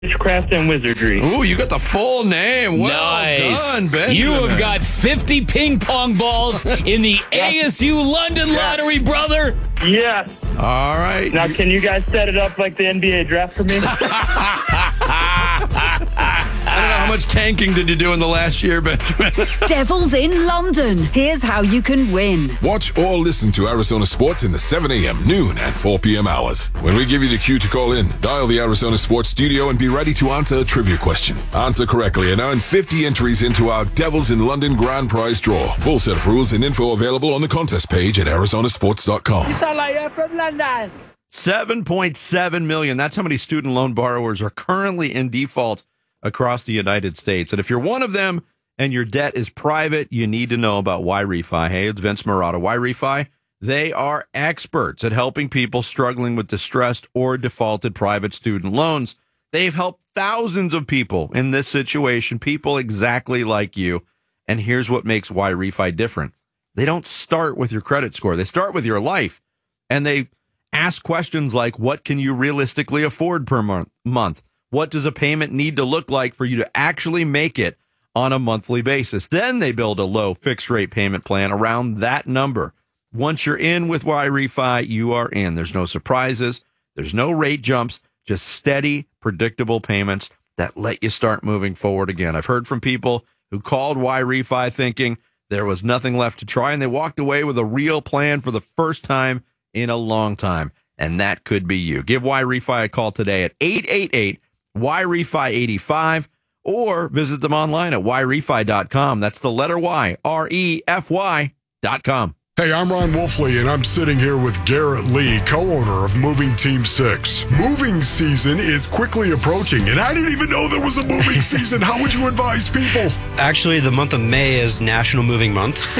Witchcraft and Wizardry. Ooh, you got the full name. Well Nice. done, Benjamin. You have got 50 ping pong balls in the ASU London Lottery, brother. Yes. All right. Now, can you guys set it up like the NBA draft for me? I don't know, how much tanking did you do in the last year, Benjamin? Devils in London. Here's how you can win. Watch or listen to Arizona Sports in the 7 a.m., noon, and 4 p.m. hours. When we give you the cue to call in, dial the Arizona Sports studio and be ready to answer a trivia question. Answer correctly and earn 50 entries into our Devils in London grand prize draw. Full set of rules and info available on the contest page at arizonasports.com. You sound like you're from London. $7.7 million. That's how many student loan borrowers are currently in default across the United States. And if you're one of them and your debt is private, you need to know about YRefi. Hey, it's Vince Marotta. YRefi, they are experts at helping people struggling with distressed or defaulted private student loans. They've helped thousands of people in this situation, people exactly like you. And here's what makes YRefi different. They don't start with your credit score. They start with your life. And they ask questions like, what can you realistically afford per month? What does a payment need to look like for you to actually make it on a monthly basis? Then they build a low fixed rate payment plan around that number. Once you're in with YRefi, you are in. There's no surprises. There's no rate jumps, just steady, predictable payments that let you start moving forward again. I've heard from people who called YRefi thinking there was nothing left to try, and they walked away with a real plan for the first time in a long time. And that could be you. Give YRefi a call today at 888-YRefi85 or visit them online at YRefi.com. That's the letter Y, REFY.com. Hey, I'm Ron Wolfley, and I'm sitting here with Garrett Lee, co-owner of Moving Team 6. Moving season is quickly approaching, and I didn't even know there was a moving season. How would you advise people? Actually, the month of May is National Moving Month.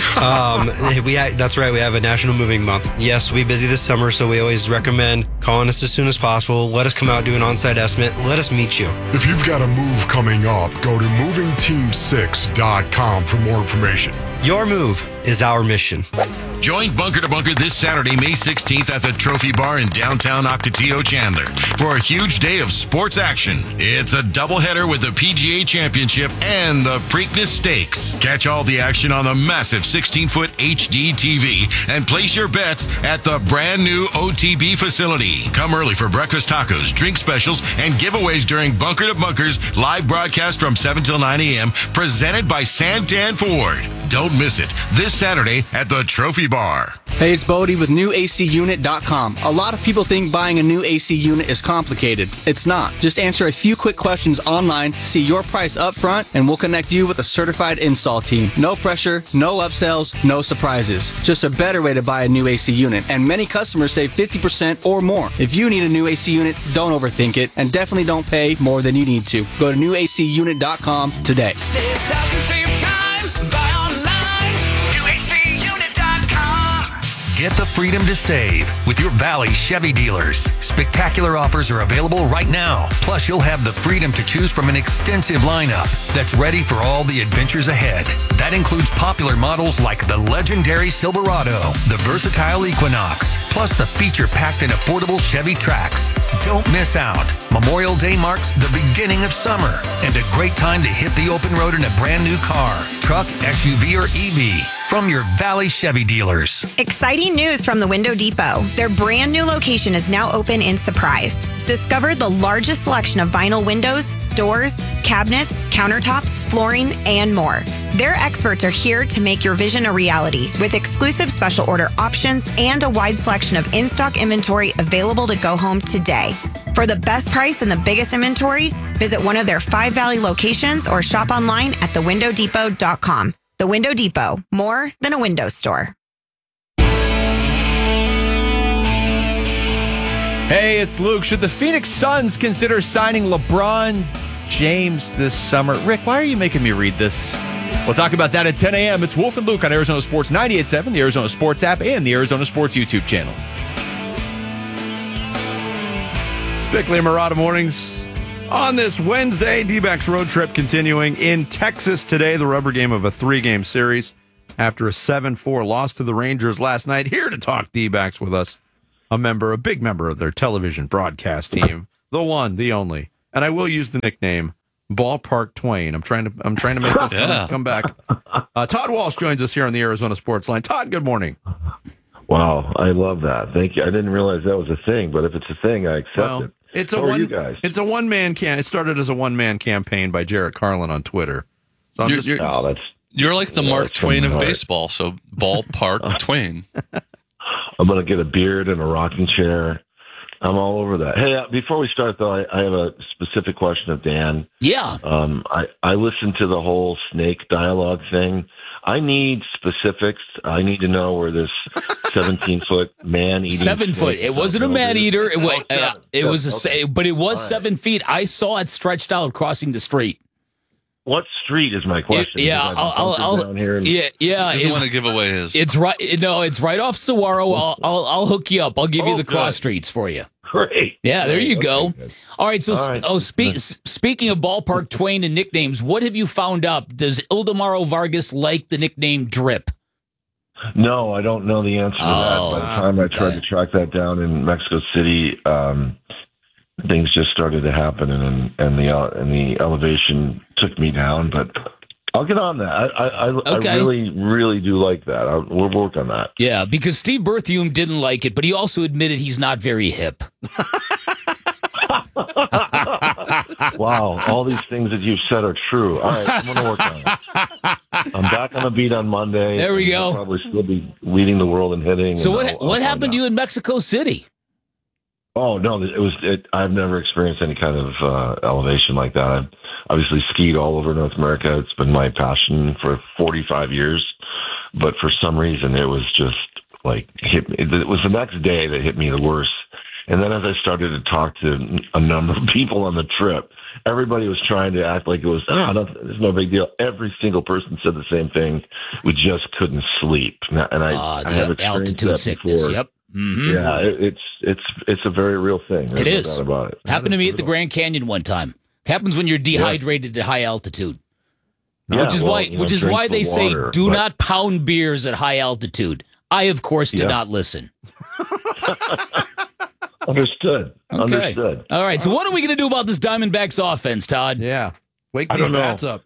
That's right, we have a National Moving Month. Yes, we're busy this summer, so we always recommend calling us as soon as possible. Let us come out, do an on-site estimate. Let us meet you. If you've got a move coming up, go to movingteam6.com for more information. Your move is our mission. Join Bunker to Bunker this Saturday, May 16th at the Trophy Bar in downtown Ocotillo, Chandler for a huge day of sports action. It's a doubleheader with the PGA Championship and the Preakness Stakes. Catch all the action on the massive 16-foot HD TV and place your bets at the brand new OTB facility. Come early for breakfast tacos, drink specials, and giveaways during Bunker to Bunker's live broadcast from 7 till 9 a.m. presented by Santan Ford. Don't miss it this Saturday at the Trophy Bar. Hey, it's Bodie with NewACUnit.com. A lot of people think buying a new AC unit is complicated. It's not. Just answer a few quick questions online, see your price up front, and we'll connect you with a certified install team. No pressure, no upsells, no surprises. Just a better way to buy a new AC unit. And many customers save 50% or more. If you need a new AC unit, don't overthink it, and definitely don't pay more than you need to. Go to NewACUnit.com today. Save thousands, save time. Buy online. NewACUnit.com. Get the freedom to save with your Valley Chevy dealers. Spectacular offers are available right now. Plus, you'll have the freedom to choose from an extensive lineup that's ready for all the adventures ahead. That includes popular models like the legendary Silverado, the versatile Equinox, plus the feature-packed and affordable Chevy Trax. Don't miss out. Memorial Day marks the beginning of summer and a great time to hit the open road in a brand new car, truck, SUV, or EV from your Valley Chevy dealers. Exciting news from the Window Depot. Their brand new location is now open in Surprise. Discover the largest selection of vinyl windows, doors, cabinets, countertops, flooring, and more. Their experts are here to make your vision a reality with exclusive special order options and a wide selection of in-stock inventory available to go home today. For the best price and the biggest inventory, visit one of their 5 Valley locations or shop online at thewindowdepot.com. The Window Depot, more than a window store. Hey, it's Luke. Should the Phoenix Suns consider signing LeBron James this summer? Rick, why are you making me read this? We'll talk about that at 10 a.m. It's Wolf and Luke on Arizona Sports 98.7, the Arizona Sports app, and the Arizona Sports YouTube channel. Bickley and Marotta mornings on this Wednesday. D-backs road trip continuing in Texas today. The rubber game of a 3-game series after a 7-4 loss to the Rangers last night. Here to talk D-backs with us, a big member of their television broadcast team, the one, the only, and I will use the nickname Ballpark Twain. I'm trying to make this come back. Todd Walsh joins us here on the Arizona Sports Line. Todd, good morning. Wow, I love that. Thank you. I didn't realize that was a thing, but if it's a thing, I accept it. It's How are you guys? It's a one-man It started as a one-man campaign by Jarrett Carlin on Twitter. So You're like the Mark Twain of baseball, so Ballpark Twain. I'm going to get a beard and a rocking chair. I'm all over that. Hey, before we start, though, I have a specific question of Dan. Yeah. I listened to the whole snake dialogue thing. I need specifics. I need to know where this 17-foot man eating 7 foot. It wasn't a man eater. It was but it was 7 feet. I saw it stretched out crossing the street. What street is my question? I'll down here and- He doesn't want to give away his. It's right. No, it's right off Saguaro. I'll hook you up. I'll give you the cross streets for you. Great. Yeah, there you go. Good. All right. So, speaking of Ballpark Twain and nicknames, what have you found out? Does Ildemaro Vargas like the nickname Drip? No, I don't know the answer to that. By the time I tried to track that down in Mexico City, things just started to happen, and the elevation took me down. But I'll get on that. I really, really do like that. We'll work on that. Yeah, because Steve Berthiaume didn't like it, but he also admitted he's not very hip. Wow, all these things that you've said are true. All right, I'm going to work on it. I'm back on the beat on Monday. There we go. I'll probably still be leading the world in hitting. So what happened to you in Mexico City? Oh no, I've never experienced any kind of elevation like that. I've obviously skied all over North America. It's been my passion for 45 years, but for some reason it was just like hit me. It was the next day that hit me the worst. And then as I started to talk to a number of people on the trip, everybody was trying to act like it was, it's no big deal. Every single person said the same thing. We just couldn't sleep. And I have experienced altitude that sickness. before. Yep. Mm-hmm. Yeah, it's a very real thing. It is. No doubt about it. Happened to me at the Grand Canyon one time. Happens when you're dehydrated at high altitude. Which is why they say do not pound beers at high altitude. I, of course, did not listen. Understood. Okay. Understood. All right. So what are we going to do about this Diamondbacks offense, Todd? Yeah. Wake I these don't know. bats up.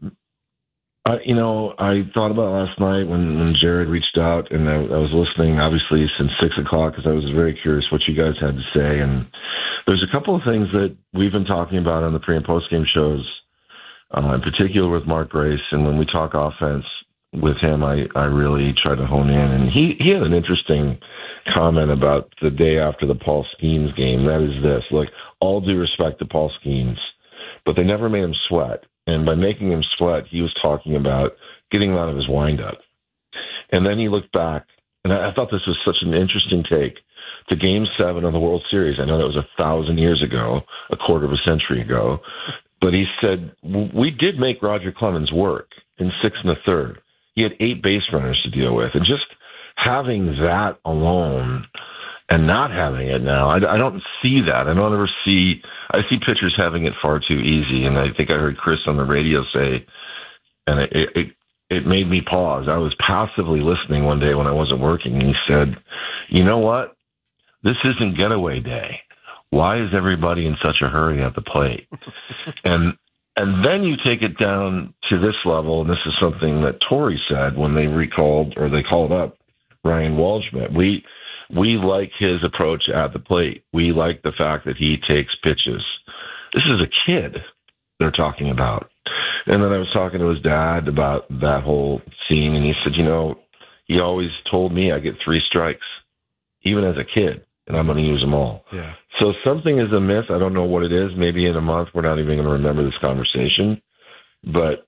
I thought about last night when Jared reached out, and I was listening, obviously, since 6 o'clock, because I was very curious what you guys had to say. And there's a couple of things that we've been talking about on the pre- and post-game shows, in particular with Mark Grace. And when we talk offense with him, I really try to hone in. And he had an interesting comment about the day after the Paul Skeens game. That is this. Look, all due respect to Paul Skeens, but they never made him sweat. And by making him sweat, he was talking about getting him out of his windup. And then he looked back, and I thought this was such an interesting take, to Game 7 of the World Series. I know that was 1,000 years ago, a quarter of a century ago. But he said, we did make Roger Clemens work in 6 1/3. He had 8 base runners to deal with. And just having that alone and not having it now, I don't see that. I see pitchers having it far too easy. And I think I heard Chris on the radio say, and it made me pause. I was passively listening one day when I wasn't working, and he said, you know what? This isn't getaway day. Why is everybody in such a hurry at the plate? And then you take it down to this level, and this is something that Torrey said when they called up Ryan Waldschmidt. We like his approach at the plate. We like the fact that he takes pitches. This is a kid they're talking about. And then I was talking to his dad about that whole scene, and he said, he always told me I get 3 strikes, even as a kid, and I'm going to use them all. Yeah. So something is amiss. I don't know what it is. Maybe in a month we're not even going to remember this conversation. But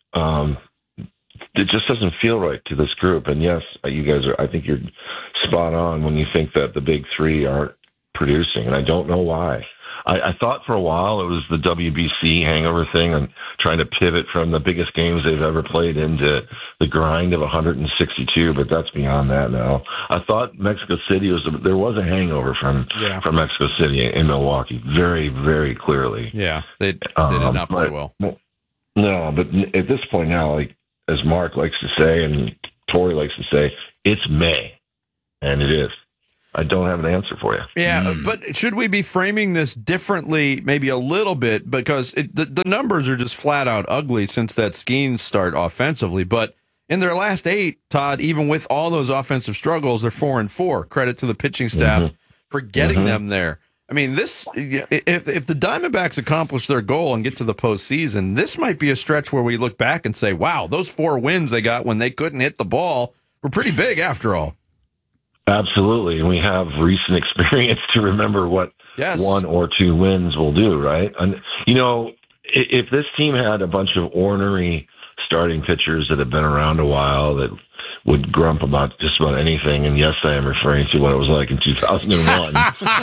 it just doesn't feel right to this group. And yes, you guys I think you're spot on when you think that the big 3 aren't producing. And I don't know why. I thought for a while it was the WBC hangover thing and trying to pivot from the biggest games they've ever played into the grind of 162, but that's beyond that now. I thought Mexico City there was a hangover from Mexico City in Milwaukee, very, very clearly. Yeah, they did not play well. No, but at this point now, like as Mark likes to say and Torrey likes to say, it's May, and it is. I don't have an answer for you. Yeah, but should we be framing this differently, maybe a little bit, because the numbers are just flat out ugly since that Skeens start offensively. But in their last 8, Todd, even with all those offensive struggles, they're 4-4. Credit to the pitching staff for getting them there. I mean, this if the Diamondbacks accomplish their goal and get to the postseason, this might be a stretch where we look back and say, wow, those 4 wins they got when they couldn't hit the ball were pretty big after all. Absolutely. And we have recent experience to remember what 1 or 2 wins will do, right? And, you know, if this team had a bunch of ornery starting pitchers that have been around a while that would grump about just about anything, and yes, I am referring to what it was like in 2001,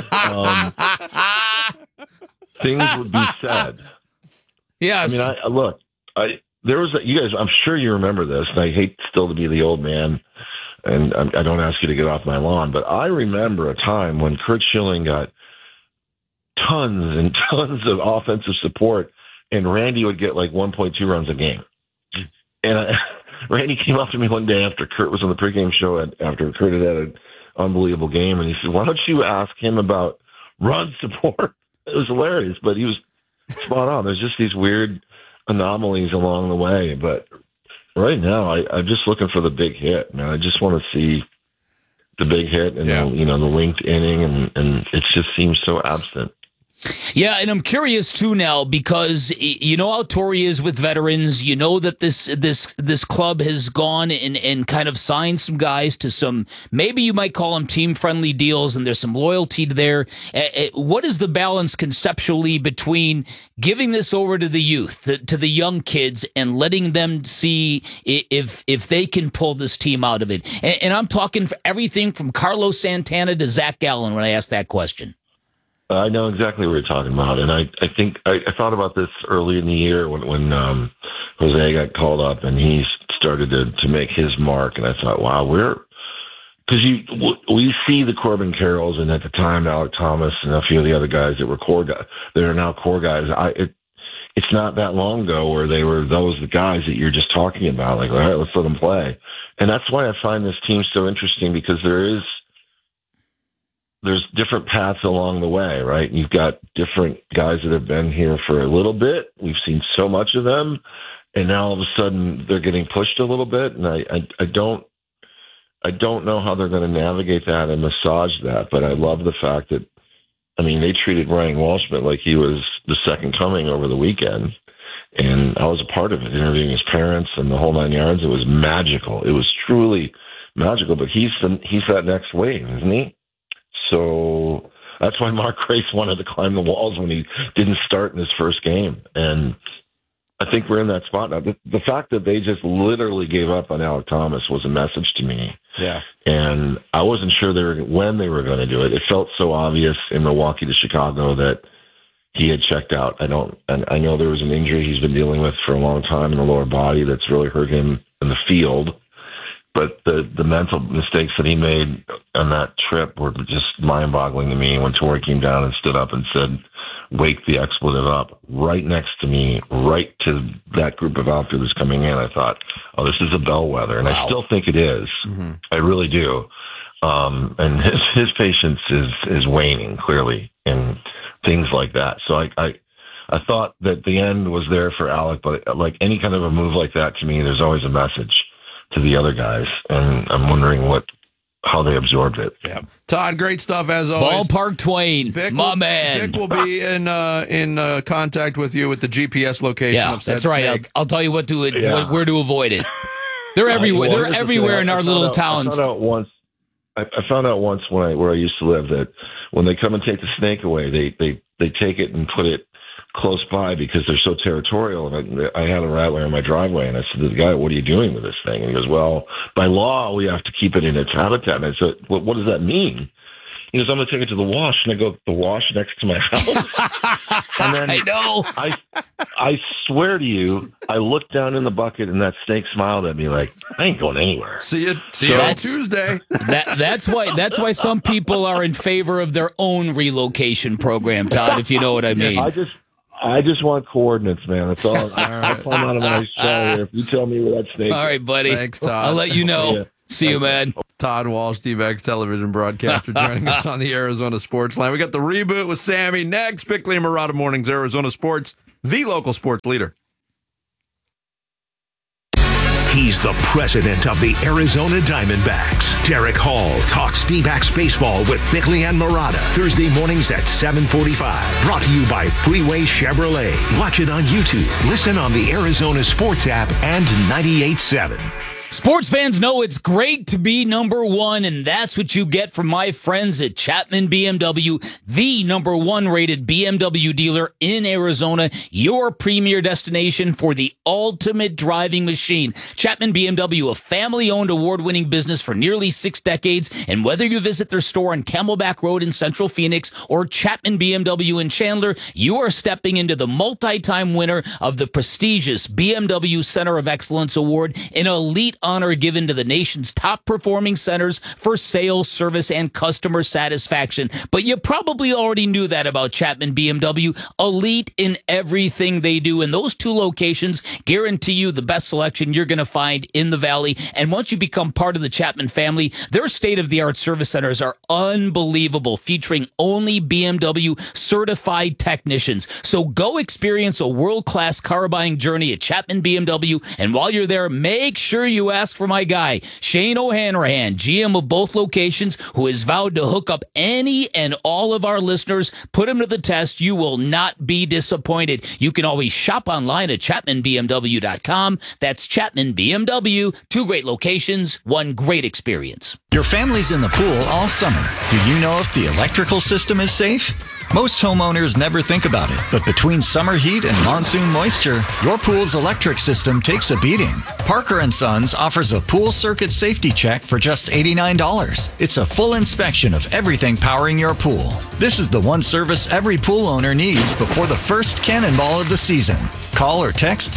things would be said. Yes. I mean, there was you guys, I'm sure you remember this, and I hate still to be the old man, and I don't ask you to get off my lawn, but I remember a time when Curt Schilling got tons and tons of offensive support, and Randy would get like 1.2 runs a game. And Randy came up to me one day after Curt was on the pregame show, after Curt had an unbelievable game, and he said, why don't you ask him about run support? It was hilarious, but he was spot on. There's just these weird anomalies along the way, but right now I'm just looking for the big hit, man. I just want to see the big hit and the linked inning, and it just seems so absent. Yeah, and I'm curious too now, because you know how Torrey is with veterans. You know that this club has gone and kind of signed some guys to some, maybe you might call them team-friendly deals, and there's some loyalty there. What is the balance conceptually between giving this over to the youth, to the young kids, and letting them see if they can pull this team out of it? And I'm talking for everything from Carlos Santana to Zach Gallen when I ask that question. I know exactly what you're talking about, and I think I thought about this early in the year when Jose got called up and he started to make his mark, and I thought, wow, because we see the Corbin Carrolls, and at the time Alek Thomas and a few of the other guys that were core guys, that are now core guys. It's not that long ago where they were the guys that you're just talking about, like, all right, let's let them play, and that's why I find this team so interesting, because there's different paths along the way, right? You've got different guys that have been here for a little bit. We've seen so much of them, and now all of a sudden they're getting pushed a little bit. And I don't know how they're going to navigate that and massage that. But I love the fact that, I mean, they treated Ryan Walshman like he was the second coming over the weekend, and I was a part of it, interviewing his parents and the whole 9 yards. It was magical. It was truly magical. But he's that next wave, isn't he? So that's why Mark Grace wanted to climb the walls when he didn't start in his first game. And I think we're in that spot now. The fact that they just literally gave up on Alek Thomas was a message to me. Yeah. And I wasn't sure when they were going to do it. It felt so obvious in Milwaukee to Chicago that he had checked out. I know there was an injury he's been dealing with for a long time in the lower body that's really hurt him in the field. But the mental mistakes that he made on that trip were just mind-boggling to me. When Torrey came down and stood up and said, "Wake the expletive up," right next to me, right to that group of outfielders coming in, I thought, "Oh, this is a bellwether," and I still think it is. Mm-hmm. I really do. And his patience is waning clearly, and things like that. So I thought that the end was there for Alek, but like any kind of a move like that, to me, there's always a message to the other guys, and I'm wondering how they absorbed it. Yeah, Todd, great stuff as always. Ballpark Twain, man. Vic will be in contact with you with the GPS location. Yeah, of that's right. I'll tell you where to avoid it. They're everywhere. They're everywhere in our little towns. I found out once where I used to live that when they come and take the snake away, they take it and put it close by because they're so territorial. And I had a rattler in my driveway, and I said to the guy, "What are you doing with this thing?" And he goes, "Well, by law, we have to keep it in its habitat." And I said, "Well, what does that mean?" He goes, "I'm going to take it to the wash." And I go, "The wash next to my house?" And then I know. I swear to you, I looked down in the bucket, and that snake smiled at me like, "I ain't going anywhere." See you on Tuesday. That's why some people are in favor of their own relocation program, Todd, if you know what I mean. I just want coordinates, man. That's all. I'll come out of my shell here if you tell me where that snake is. All right, buddy. Thanks, Todd. I'll let you know. See you, man. Todd Walsh, D-Backs television broadcaster, joining us on the Arizona Sports Line. We got the reboot with Sammy next. Bickley and Murata Mornings, Arizona Sports, the local sports leader. He's the president of the Arizona Diamondbacks. Derek Hall talks D-Backs baseball with Bickley and Murata. Thursday mornings at 7:45. Brought to you by Freeway Chevrolet. Watch it on YouTube. Listen on the Arizona Sports app and 98.7. Sports fans know it's great to be number one, and that's what you get from my friends at Chapman BMW, the number one rated BMW dealer in Arizona, your premier destination for the ultimate driving machine. Chapman BMW, a family-owned, award-winning business for nearly 6 decades, and whether you visit their store on Camelback Road in Central Phoenix or Chapman BMW in Chandler, you are stepping into the multi-time winner of the prestigious BMW Center of Excellence Award, an elite honor given to the nation's top performing centers for sales, service, and customer satisfaction. But you probably already knew that about Chapman BMW, elite in everything they do. And those 2 locations guarantee you the best selection you're going to find in the Valley. And once you become part of the Chapman family, their state-of-the-art service centers are unbelievable, featuring only BMW certified technicians. So go experience a world-class car buying journey at Chapman BMW. And while you're there, make sure you ask for my guy, Shane O'Hanrahan, GM of both locations, who has vowed to hook up any and all of our listeners. Put him to the test. You will not be disappointed. You can always shop online at ChapmanBMW.com. That's Chapman BMW. 2 great locations, 1 great experience. Your family's in the pool all summer. Do you know if the electrical system is safe? Most homeowners never think about it, but between summer heat and monsoon moisture, your pool's electric system takes a beating. Parker & Sons offers a pool circuit safety check for just $89. It's a full inspection of everything powering your pool. This is the one service every pool owner needs before the first cannonball of the season. Call or text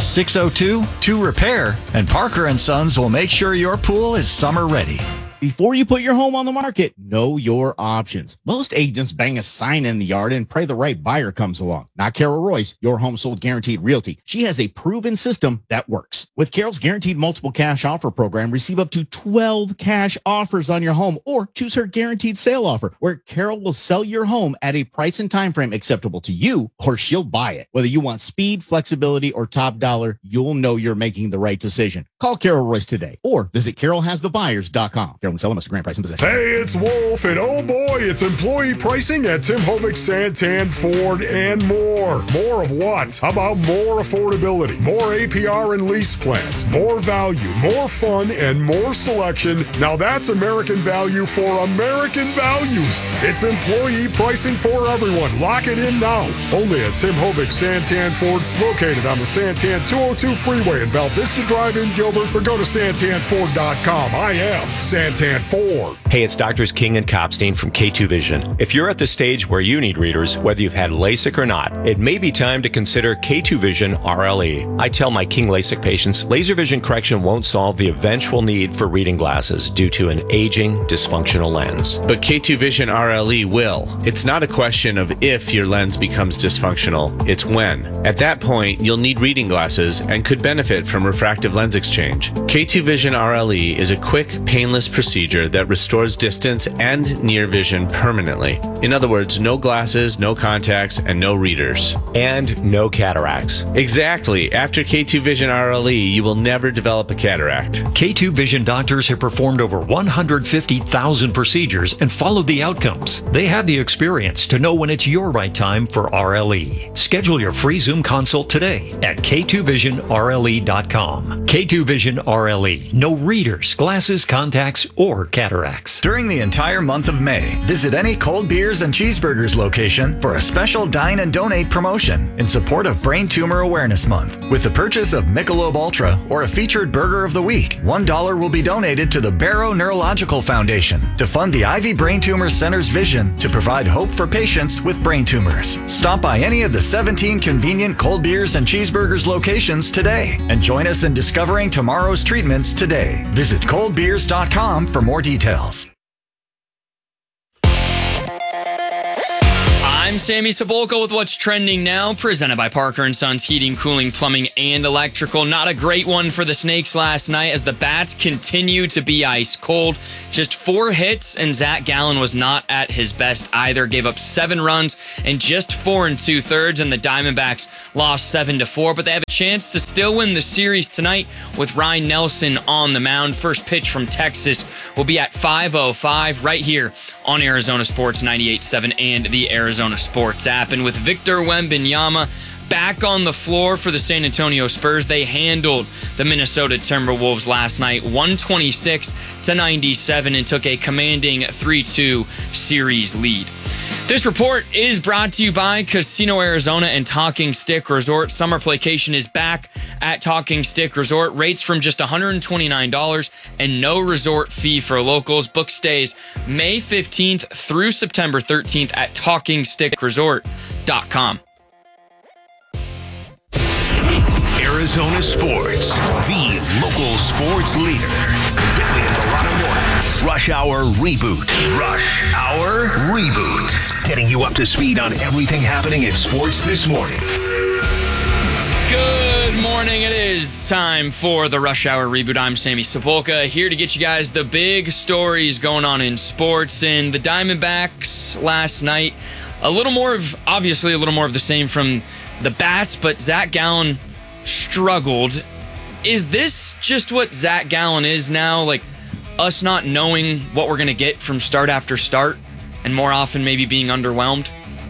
602-2REPAIR, and Parker & Sons will make sure your pool is summer ready. Before you put your home on the market, know your options. Most agents bang a sign in the yard and pray the right buyer comes along. Not Carol Royce, your home sold guaranteed realty. She has a proven system that works. With Carol's guaranteed multiple cash offer program, receive up to 12 cash offers on your home, or choose her guaranteed sale offer, where Carol will sell your home at a price and time frame acceptable to you, or she'll buy it. Whether you want speed, flexibility, or top dollar, you'll know you're making the right decision. Call Carol Royce today, or visit carolhasthebuyers.com. Carol and seller must grant price and possession. Hey, it's Wolf, and oh boy, it's employee pricing at Tim Hovik, Santan, Ford, and more. More of what? How about more affordability, more APR and lease plans, more value, more fun, and more selection? Now that's American value for American values. It's employee pricing for everyone. Lock it in now. Only at Tim Hovik, Santan, Ford, located on the Santan 202 freeway in Val Vista Drive in Gilbert, or go to santanford.com. I am Santan Ford. Hey, it's Doctors King and Copstein from K2 Vision. If you're at the stage where you need readers, whether you've had LASIK or not, it may be time to consider K2 Vision RLE. I tell my King LASIK patients, laser vision correction won't solve the eventual need for reading glasses due to an aging, dysfunctional lens. But K2 Vision RLE will. It's not a question of if your lens becomes dysfunctional, it's when. At that point, you'll need reading glasses and could benefit from refractive lens exchange. K2 Vision RLE is a quick, painless procedure that restores distance and near vision permanently. In other words, no glasses, no contacts, and no readers. And no cataracts. Exactly. After K2 Vision RLE, you will never develop a cataract. K2 Vision doctors have performed over 150,000 procedures and followed the outcomes. They have the experience to know when it's your right time for RLE. Schedule your free Zoom consult today at K2VisionRLE.com. K2 Vision RLE. No readers, glasses, contacts, or cataracts. During the entire month of May, visit any Cold Beers and Cheeseburgers location for a special Dine and Donate promotion in support of Brain Tumor Awareness Month. With the purchase of Michelob Ultra or a featured Burger of the Week, $1 will be donated to the Barrow Neurological Foundation to fund the Ivy Brain Tumor Center's vision to provide hope for patients with brain tumors. Stop by any of the 17 convenient Cold Beers and Cheeseburgers locations today and join us in discovering tomorrow's treatments today. Visit coldbeers.com for more details. I'm I'm Sammy Cebulka with what's trending now, presented by Parker & Sons Heating, Cooling, Plumbing, and Electrical. Not a great one for the Snakes last night as the Bats continue to be ice cold. Just 4 hits, and Zach Gallen was not at his best either. Gave up 7 runs and just 4 2/3, and the Diamondbacks lost 7-4, but they have a chance to still win the series tonight with Ryan Nelson on the mound. First pitch from Texas will be at 5:05 right here on Arizona Sports 98.7 and the Arizona Sports app. And with Victor Wembanyama back on the floor for the San Antonio Spurs, they handled the Minnesota Timberwolves last night 126-97 and took a commanding 3-2 series lead. This report is brought to you by Casino Arizona and Talking Stick Resort. Summer Playcation is back at Talking Stick Resort. Rates from just $129 and no resort fee for locals. Book stays May 15th through September 13th at TalkingStickResort.com. Arizona Sports, the local sports leader. Bickley and Murata Mornings. Rush Hour Reboot. Rush Hour Reboot. Getting you up to speed on everything happening in sports this morning. Good morning. It is time for the Rush Hour Reboot. I'm Sammy Cebulka, here to get you guys the big stories going on in sports. And the Diamondbacks last night, obviously a little more of the same from the Bats, but Zach Gallen struggled. Is this just what Zach Gallen is now? Like us not knowing what we're going to get from start after start and more often maybe being underwhelmed?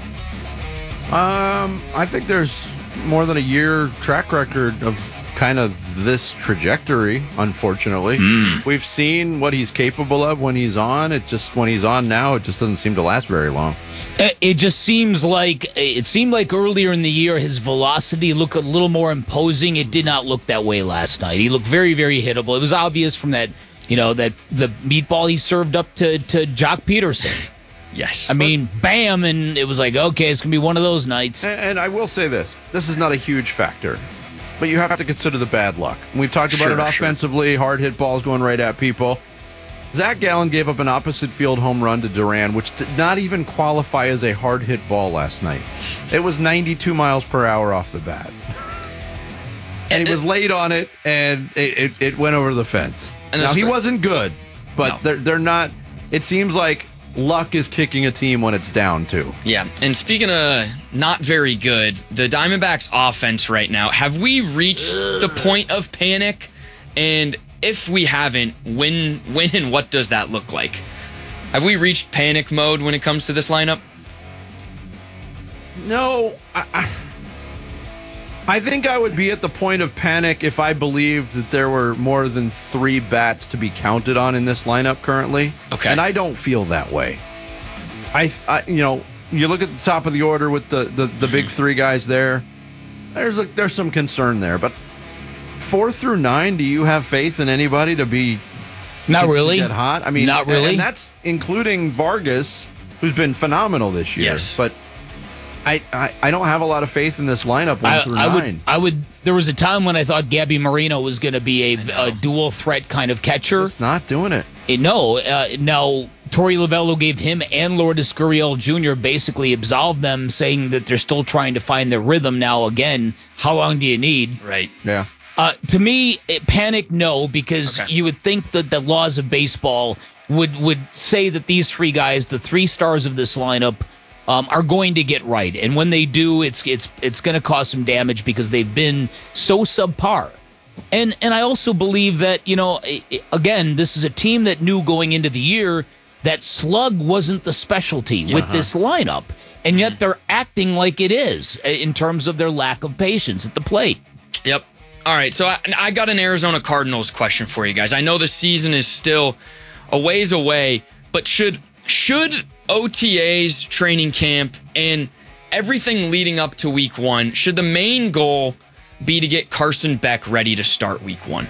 I think there's more than a year track record of kind of this trajectory, unfortunately. We've seen what he's capable of when he's on. When he's on now, it just doesn't seem to last very long. It just seemed like earlier in the year his velocity looked a little more imposing. It did not look that way last night. He looked very, very hittable. It was obvious from that the meatball he served up to Jock Peterson. Yes. I mean, bam, and it was like, okay, it's going to be one of those nights. And I will say this is not a huge factor, but you have to consider the bad luck. We've talked about it offensively, hard hit balls going right at people. Zach Gallen gave up an opposite field home run to Duran, which did not even qualify as a hard hit ball last night. It was 92 miles per hour off the bat. And he was late on it, and it went over the fence. Now, he wasn't good, but they're not. It seems like luck is kicking a team when it's down, too. Yeah, and speaking of not very good, the Diamondbacks offense right now, have we reached the point of panic? And if we haven't, when and what does that look like? Have we reached panic mode when it comes to this lineup? No. I think I would be at the point of panic if I believed that there were more than 3 bats to be counted on in this lineup currently. Okay. And I don't feel that way. You look at the top of the order with the big 3 guys there. There's some concern there, but 4 through 9, do you have faith in anybody to be not really get hot? I mean, not really. And that's including Vargas, who's been phenomenal this year. Yes, but I don't have a lot of faith in this lineup 1 through 9. There was a time when I thought Gabby Marino was going to be a dual threat kind of catcher. It's not doing it. No, Torey Lovello gave him and Lourdes Gurriel Jr. basically absolved them, saying that they're still trying to find their rhythm now again. How long do you need? Right. Yeah. To me, panic, no, because you would think that the laws of baseball would say that these 3 guys, the 3 stars of this lineup, are going to get right. And when they do, it's going to cause some damage because they've been so subpar. And I also believe that, again, this is a team that knew going into the year that slug wasn't the specialty with this lineup. And yet they're acting like it is in terms of their lack of patience at the plate. Yep. All right, so I got an Arizona Cardinals question for you guys. I know the season is still a ways away, but should OTAs, training camp, and everything leading up to week 1, should the main goal be to get Carson Beck ready to start week 1?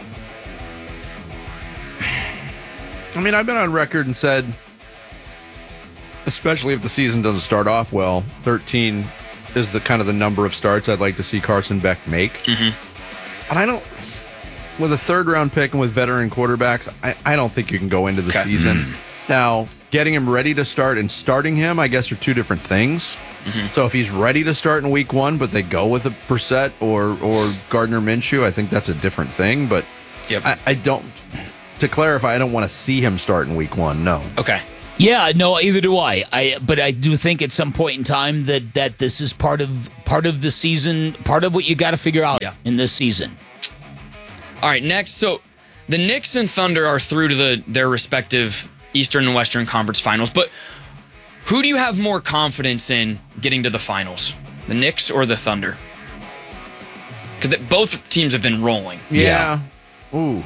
I mean, I've been on record and said, especially if the season doesn't start off well, 13 is the kind of the number of starts I'd like to see Carson Beck make. Mm-hmm. And I don't, with a 3rd round pick and with veteran quarterbacks, I don't think you can go into the season Now, getting him ready to start and starting him, I guess, are two different things. So if he's ready to start in week 1, but they go with a Brissett or Gardner Minshew, I think that's a different thing. But I don't, to clarify, I don't want to see him start in week 1, no. Okay. Yeah, no, either do I. But I do think at some point in time that this is part of the season, part of what you got to figure out in this season. All right, next. So the Knicks and Thunder are through to their respective Eastern and Western Conference Finals. But who do you have more confidence in getting to the finals, the Knicks or the Thunder? Because both teams have been rolling. Yeah. Ooh.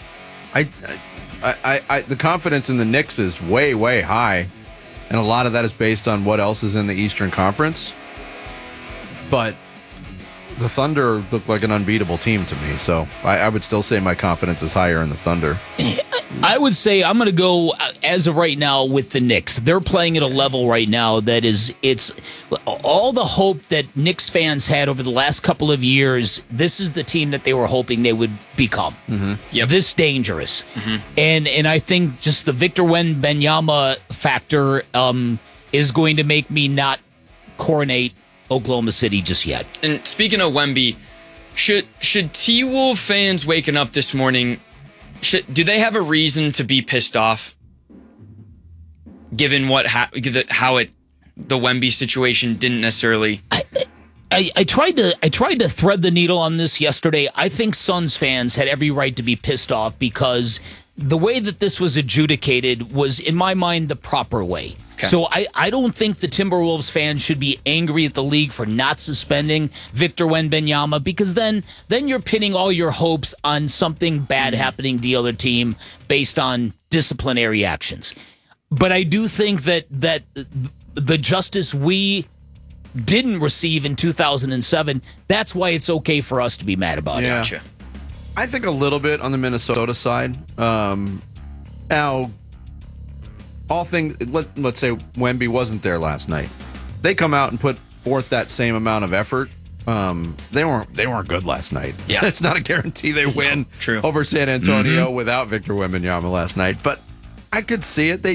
I the confidence in the Knicks is way, way high, and a lot of that is based on what else is in the Eastern Conference. But the Thunder look like an unbeatable team to me, so I would still say my confidence is higher in the Thunder. I would say I'm going to go, as of right now, with the Knicks. They're playing at a level right now that it's all the hope that Knicks fans had over the last couple of years. This is the team that they were hoping they would become. This dangerous. And I think just the Victor Wembanyama factor is going to make me not coronate Oklahoma City just yet. And speaking of Wemby, should T-Wolf fans waking up this morning, do they have a reason to be pissed off, given how the Wemby situation didn't necessarily? I tried to thread the needle on this yesterday. I think Suns fans had every right to be pissed off because the way that this was adjudicated was, in my mind, the proper way. Okay. So I don't think the Timberwolves fans should be angry at the league for not suspending Victor Wembanyama, because then you're pinning all your hopes on something bad happening to the other team based on disciplinary actions. But I do think that the justice we didn't receive in 2007, that's why it's okay for us to be mad about it. Gotcha. I think a little bit on the Minnesota side. Now, let's say Wemby wasn't there last night. They come out and put forth that same amount of effort. They weren't good last night. Yeah. It's not a guarantee they win over San Antonio without Victor Wembanyama last night. But I could see it.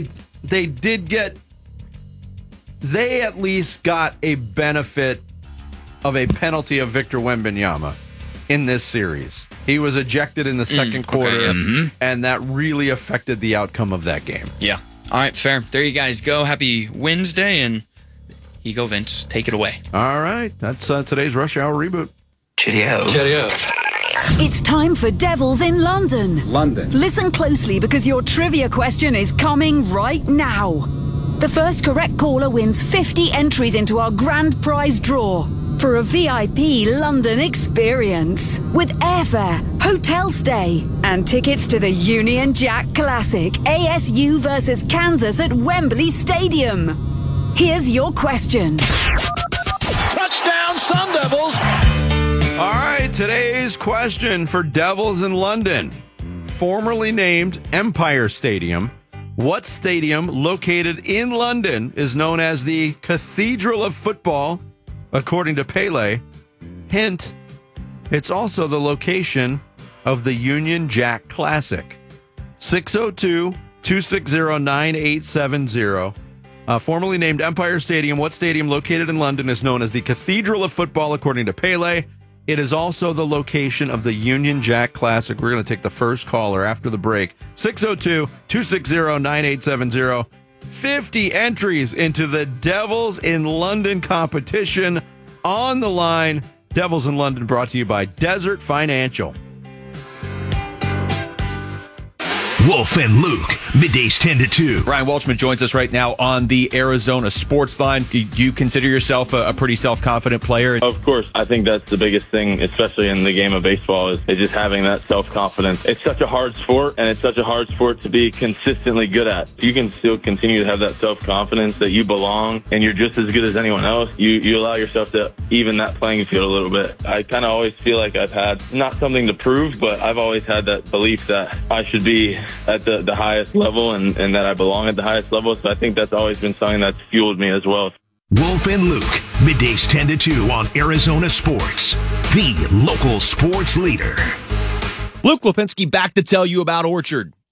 They at least got a benefit of a penalty of Victor Wembanyama in this series. He was ejected in the second quarter, and that really affected the outcome of that game. Yeah. All right, fair. There you guys go. Happy Wednesday, and here you go, Vince. Take it away. All right. That's today's Rush Hour Reboot. Cheerio. It's time for Devils in London. Listen closely because your trivia question is coming right now. The first correct caller wins 50 entries into our grand prize draw for a VIP London experience with airfare, hotel stay, and tickets to the Union Jack Classic, ASU versus Kansas at Wembley Stadium. Here's your question. Touchdown, Sun Devils! All right, today's question for Devils in London. Formerly named Empire Stadium, what stadium located in London is known as the Cathedral of Football, according to Pele? Hint, it's also the location of the Union Jack Classic. 602-260-9870. Formerly named Empire Stadium, what stadium located in London is known as the Cathedral of Football, according to Pele? It is also the location of the Union Jack Classic. We're going to take the first caller after the break. 602-260-9870. 50 entries into the Devils in London competition on the line. Devils in London brought to you by Desert Financial. Wolf and Luke, middays 10 to 2. Ryan Welchman joins us right now on the Arizona Sports Line. Do you consider yourself a pretty self-confident player? Of course. I think that's the biggest thing, especially in the game of baseball, is just having that self-confidence. It's such a hard sport, and it's such a hard sport to be consistently good at. You can still continue to have that self-confidence that you belong, and you're just as good as anyone else. You allow yourself to even that playing field a little bit. I kind of always feel like I've had, not something to prove, but I've always had that belief that I should be at the highest level and that I belong at the highest level. So I think that's always been something that's fueled me as well. Wolf and Luke, middays 10 to 2 on Arizona Sports, the local sports leader. Luke Lipinski back to tell you about Orchard.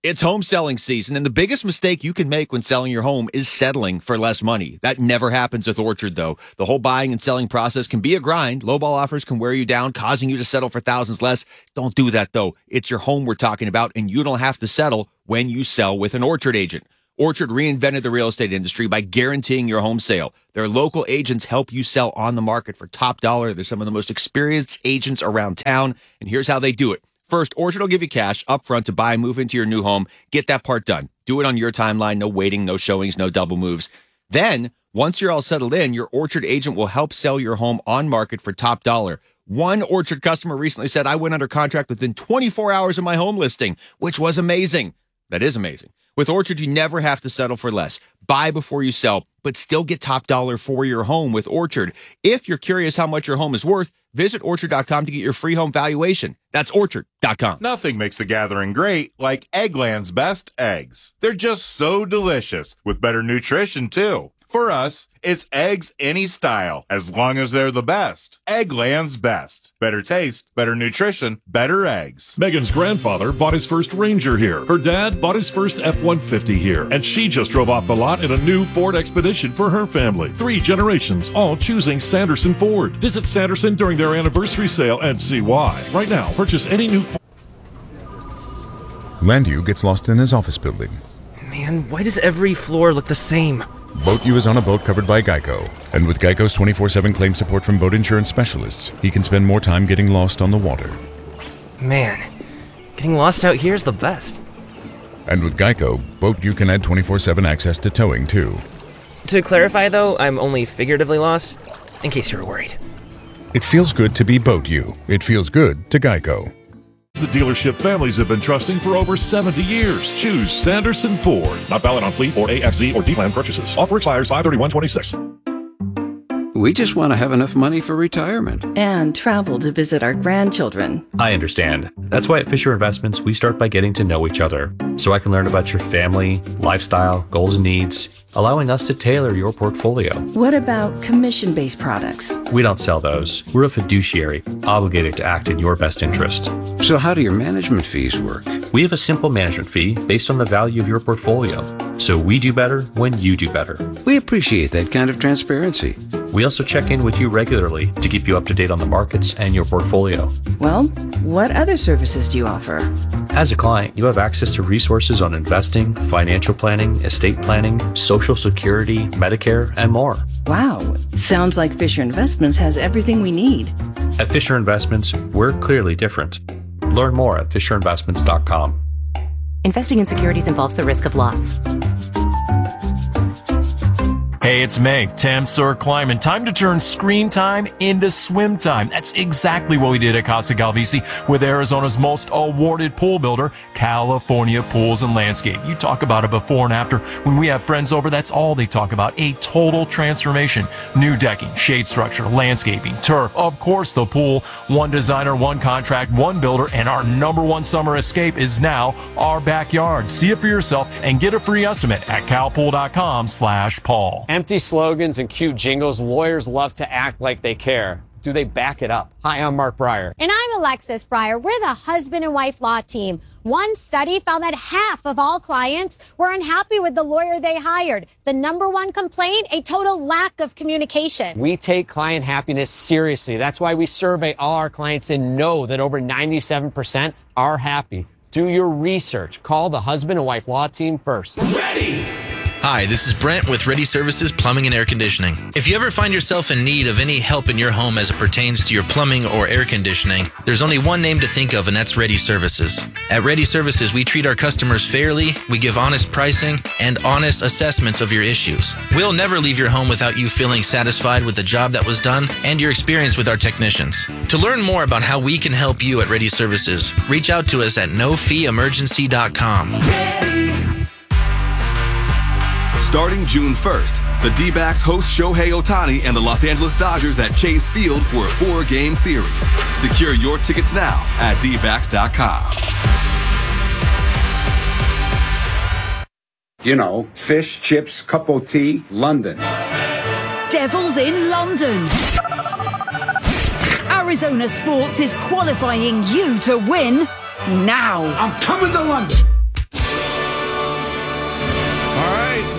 It's home selling season, and the biggest mistake you can make when selling your home is settling for less money. That never happens with Orchard, though. The whole buying and selling process can be a grind. Lowball offers can wear you down, causing you to settle for thousands less. Don't do that, though. It's your home we're talking about, and you don't have to settle when you sell with an Orchard agent. Orchard reinvented the real estate industry by guaranteeing your home sale. Their local agents help you sell on the market for top dollar. They're some of the most experienced agents around town, and here's how they do it. First, Orchard will give you cash up front to buy and move into your new home. Get that part done. Do it on your timeline. No waiting, no showings, no double moves. Then, once you're all settled in, your Orchard agent will help sell your home on market for top dollar. One Orchard customer recently said, I went under contract within 24 hours of my home listing, which was amazing. That is amazing. With Orchard, you never have to settle for less. Buy before you sell, but still get top dollar for your home with Orchard. If you're curious how much your home is worth, visit Orchard.com to get your free home valuation. That's Orchard.com. Nothing makes a gathering great like Eggland's best eggs. They're just so delicious, with better nutrition, too. For us, it's eggs any style, as long as they're the best. Eggland's best. Better taste, better nutrition, better eggs. Megan's grandfather bought his first Ranger here. Her dad bought his first F-150 here. And she just drove off the lot in a new Ford Expedition for her family. 3 generations, all choosing Sanderson Ford. Visit Sanderson during their anniversary sale and see why. Right now, purchase any new... Landu gets lost in his office building. Man, why does every floor look the same? Boat U is on a boat covered by Geico. And with Geico's 24/7 claim support from boat insurance specialists, he can spend more time getting lost on the water. Man, getting lost out here is the best. And with Geico, Boat U can add 24/7 access to towing, too. To clarify, though, I'm only figuratively lost, in case you were worried. It feels good to be Boat U. It feels good to Geico. The dealership families have been trusting for over 70 years. Choose Sanderson Ford. Not valid on fleet or AFZ or D-Plan purchases. Offer expires 5/31/26. We just want to have enough money for retirement. And travel to visit our grandchildren. I understand. That's why at Fisher Investments, we start by getting to know each other. So I can learn about your family, lifestyle, goals and needs, allowing us to tailor your portfolio. What about commission-based products? We don't sell those. We're a fiduciary, obligated to act in your best interest. So how do your management fees work? We have a simple management fee based on the value of your portfolio. So we do better when you do better. We appreciate that kind of transparency. We also check in with you regularly to keep you up to date on the markets and your portfolio. Well, what other services do you offer? As a client, you have access to resources on investing, financial planning, estate planning, Social Security, Medicare, and more. Wow, sounds like Fisher Investments has everything we need. At Fisher Investments, we're clearly different. Learn more at FisherInvestments.com. Investing in securities involves the risk of loss. Hey, it's Meg, Tam Sir Kleiman. Time to turn screen time into swim time. That's exactly what we did at Casa Galvisi with Arizona's most awarded pool builder, California Pools and Landscape. You talk about a before and after. When we have friends over, that's all they talk about. A total transformation. New decking, shade structure, landscaping, turf, of course the pool. One designer, one contract, one builder, and our #1 summer escape is now our backyard. See it for yourself and get a free estimate at calpool.com/Paul. Empty slogans and cute jingles. Lawyers love to act like they care. Do they back it up? Hi, I'm Mark Breyer. And I'm Alexis Breyer. We're the husband and wife law team. One study found that half of all clients were unhappy with the lawyer they hired. The #1 complaint, a total lack of communication. We take client happiness seriously. That's why we survey all our clients and know that over 97% are happy. Do your research. Call the husband and wife law team first. Ready! Hi, this is Brent with Ready Services Plumbing and Air Conditioning. If you ever find yourself in need of any help in your home as it pertains to your plumbing or air conditioning, there's only one name to think of, and that's Ready Services. At Ready Services, we treat our customers fairly, we give honest pricing, and honest assessments of your issues. We'll never leave your home without you feeling satisfied with the job that was done and your experience with our technicians. To learn more about how we can help you at Ready Services, reach out to us at nofeeemergency.com. Starting June 1st, the D-backs host Shohei Ohtani and the Los Angeles Dodgers at Chase Field for a 4-game series. Secure your tickets now at dbacks.com. You know, fish, chips, cup of tea, London. Devils in London. Arizona Sports is qualifying you to win now. I'm coming to London.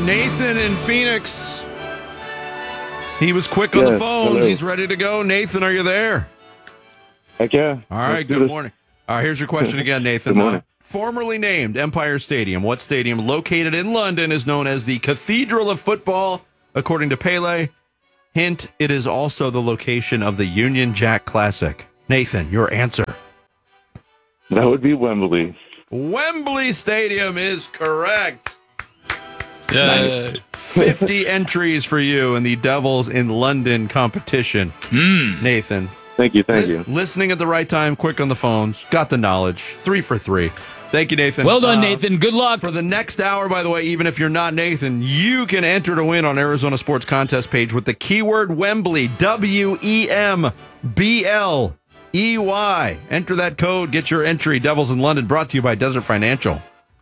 Nathan in Phoenix. He was quick on the phones. Hello. He's ready to go. Nathan, are you there? Heck yeah. All right, good morning. All right, here's your question again, Nathan. Good morning. Formerly named Empire Stadium, what stadium located in London is known as the Cathedral of Football, according to Pele? Hint, it is also the location of the Union Jack Classic. Nathan, your answer. That would be Wembley. Wembley Stadium is correct. Yay. 50 entries for you in the Devils in London competition. Nathan. Thank you. Listening at the right time, quick on the phones, got the knowledge. 3 for 3. Thank you, Nathan. Well done, Nathan. Good luck. For the next hour, by the way, even if you're not Nathan, you can enter to win on Arizona Sports Contest page with the keyword Wembley, WEMBLEY. Enter that code, get your entry. Devils in London, brought to you by Desert Financial.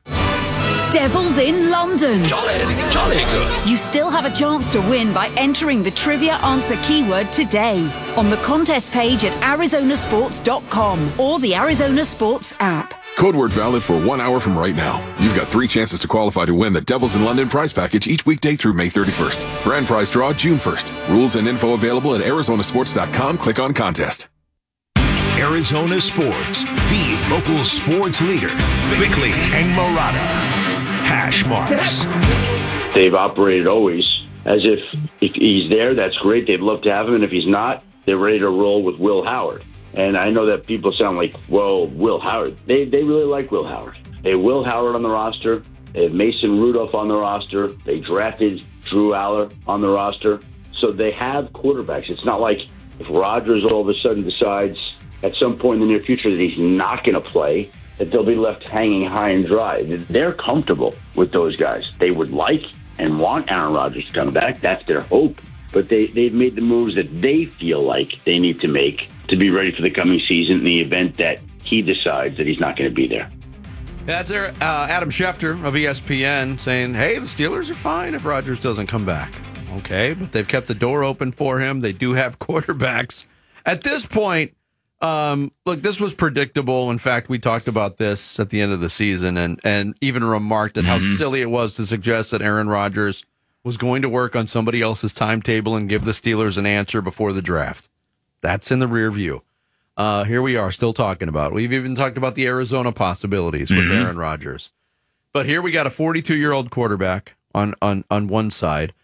Devils in London. Jolly good. You still have a chance to win by entering the trivia answer keyword today on the contest page at arizonasports.com or the Arizona Sports app. Code word valid for 1 hour from right now. You've got 3 chances to qualify to win the Devils in London prize package each weekday through May 31st. Grand prize draw June 1st. Rules and info available at arizonasports.com. Click on contest. Arizona Sports, the local sports leader. Bickley and Murata. Hash marks. They've operated always as if he's there, that's great. They'd love to have him. And if he's not, they're ready to roll with Will Howard. And I know that people sound like, well, Will Howard. They really like Will Howard. They have Will Howard on the roster. They have Mason Rudolph on the roster. They drafted Drew Aller on the roster. So they have quarterbacks. It's not like if Rodgers all of a sudden decides at some point in the near future that he's not going to play, that they'll be left hanging high and dry. They're comfortable with those guys. They would like and want Aaron Rodgers to come back. That's their hope. But they've made the moves that they feel like they need to make to be ready for the coming season in the event that he decides that he's not going to be there. That's Adam Schefter of ESPN saying, hey, the Steelers are fine if Rodgers doesn't come back. Okay, but they've kept the door open for him. They do have quarterbacks. At this point, look, this was predictable. In fact, we talked about this at the end of the season and even remarked at how silly it was to suggest that Aaron Rodgers was going to work on somebody else's timetable and give the Steelers an answer before the draft. That's in the rear view. Here we are still talking about it. We've even talked about the Arizona possibilities with Aaron Rodgers. But here we got a 42-year-old quarterback on one side.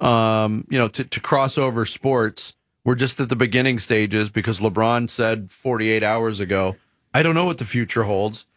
To cross over sports, we're just at the beginning stages because LeBron said 48 hours ago, I don't know what the future holds.